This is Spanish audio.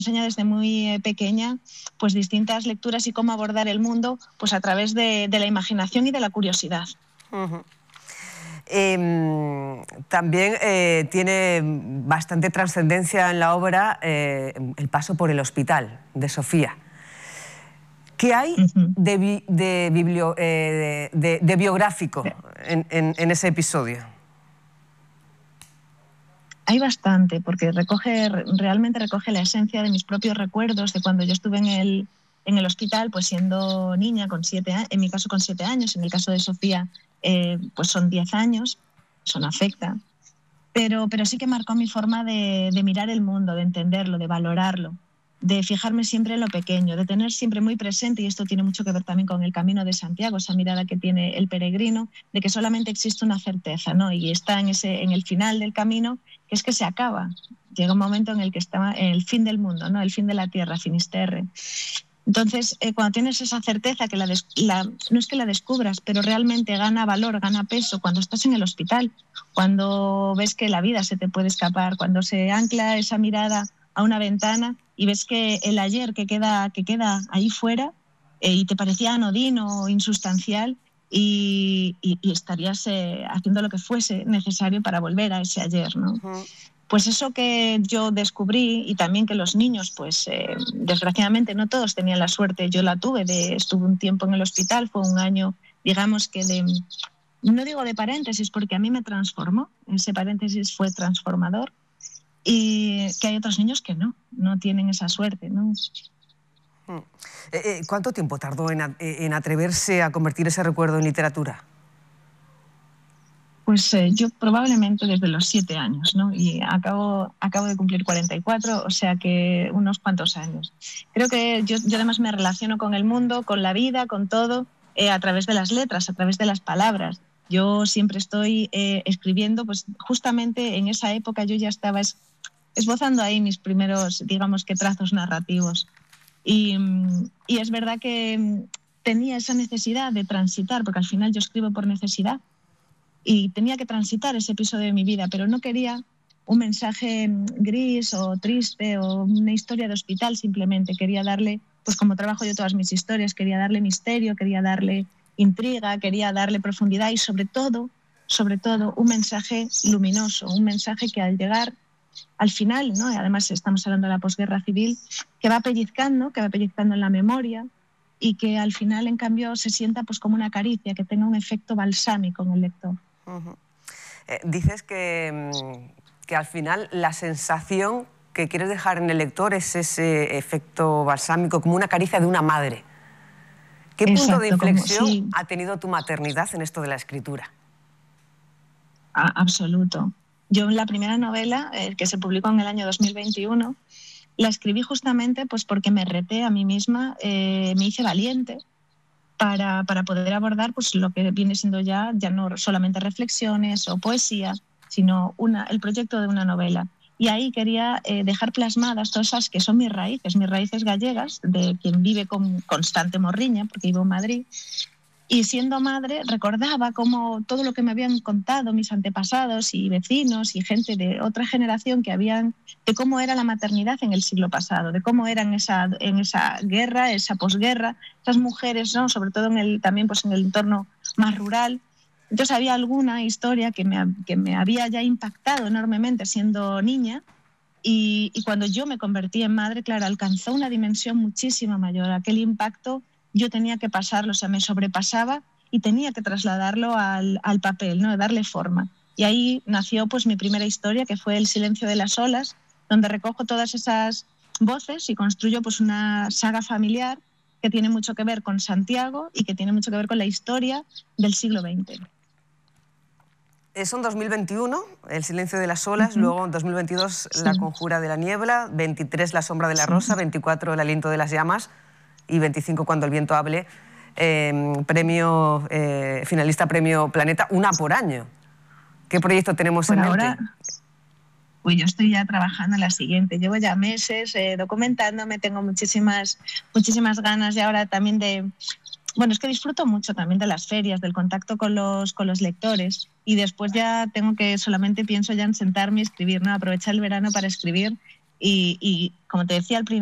enseña desde muy pequeña pues distintas lecturas y cómo abordar el mundo pues a través de la imaginación y de la curiosidad. También tiene bastante trascendencia en la obra el paso por el hospital de Sofía. ¿Qué hay de biográfico en ese episodio? Hay bastante, porque realmente recoge la esencia de mis propios recuerdos de cuando yo estuve en el hospital, pues siendo niña, en mi caso con 7 años, en el caso de Sofía, pues son 10 años, eso no afecta. Pero sí que marcó mi forma de mirar el mundo, de entenderlo, de valorarlo, de fijarme siempre en lo pequeño, de tener siempre muy presente, y esto tiene mucho que ver también con el Camino de Santiago, esa mirada que tiene el peregrino, de que solamente existe una certeza, ¿no? Y está en el final del camino, que es que se acaba. Llega un momento en el que está el fin del mundo, ¿no? El fin de la tierra, Finisterre. Entonces, cuando tienes esa certeza, que no es que la descubras, pero realmente gana valor, gana peso cuando estás en el hospital, cuando ves que la vida se te puede escapar, cuando se ancla esa mirada a una ventana y ves que el ayer que queda ahí fuera y te parecía anodino o insustancial y estarías haciendo lo que fuese necesario para volver a ese ayer, ¿no? Pues eso que yo descubrí, y también que los niños, pues desgraciadamente no todos tenían la suerte, yo la tuve, estuve un tiempo en el hospital, fue un año, digamos que no digo de paréntesis porque a mí me transformó, ese paréntesis fue transformador, y que hay otros niños que no tienen esa suerte, ¿no? ¿Cuánto tiempo tardó en atreverse a convertir ese recuerdo en literatura? Pues yo probablemente desde los 7 años, ¿no? Y acabo de cumplir 44, o sea que unos cuantos años. Creo que yo además me relaciono con el mundo, con la vida, con todo, a través de las letras, a través de las palabras. Yo siempre estoy escribiendo, pues justamente en esa época yo ya estaba esbozando ahí mis primeros, digamos que trazos narrativos. Y es verdad que tenía esa necesidad de transitar, porque al final yo escribo por necesidad, y tenía que transitar ese episodio de mi vida, pero no quería un mensaje gris o triste o una historia de hospital, simplemente quería darle, pues como trabajo yo todas mis historias, quería darle misterio, quería darle intriga, quería darle profundidad y sobre todo un mensaje luminoso, un mensaje que al llegar al final, ¿no? Y además estamos hablando de la posguerra civil, que va pellizcando en la memoria y que al final, en cambio, se sienta pues como una caricia, que tenga un efecto balsámico en el lector. Dices que al final la sensación que quieres dejar en el lector es ese efecto balsámico, como una caricia de una madre. ¿Qué punto de inflexión ha tenido tu maternidad en esto de la escritura? Absoluto. Yo en la primera novela, que se publicó en el año 2021, la escribí justamente pues porque me reté a mí misma, me hice valiente para poder abordar pues lo que viene siendo ya no solamente reflexiones o poesía, sino el proyecto de una novela. Y ahí quería dejar plasmadas todas esas que son mis raíces gallegas, de quien vive con constante morriña, porque vivo en Madrid. Y siendo madre recordaba cómo todo lo que me habían contado mis antepasados y vecinos y gente de otra generación de cómo era la maternidad en el siglo pasado, de cómo era en esa guerra, esa posguerra, esas mujeres, ¿no? Sobre todo también pues en el entorno más rural. Entonces había alguna historia que me había ya impactado enormemente siendo niña, y cuando yo me convertí en madre, claro, alcanzó una dimensión muchísimo mayor. Aquel impacto yo tenía que pasarlo, o sea, me sobrepasaba y tenía que trasladarlo al papel, ¿no? Darle forma. Y ahí nació pues mi primera historia, que fue El silencio de las olas, donde recojo todas esas voces y construyo pues una saga familiar que tiene mucho que ver con Santiago y que tiene mucho que ver con la historia del siglo XX. Eso en 2021, El silencio de las olas, luego en 2022 La conjura de la niebla, 23 La sombra de la rosa, 24 El aliento de las llamas y 25 Cuando el viento hable, finalista Premio Planeta, una por año. ¿Qué proyecto tenemos en mente? Ahora, pues yo estoy ya trabajando en la siguiente. Llevo ya meses documentándome, tengo muchísimas ganas, y ahora también es que disfruto mucho también de las ferias, del contacto con los lectores, y después ya pienso ya en sentarme y escribir, ¿no? Aprovechar el verano para escribir Y como te decía al principio,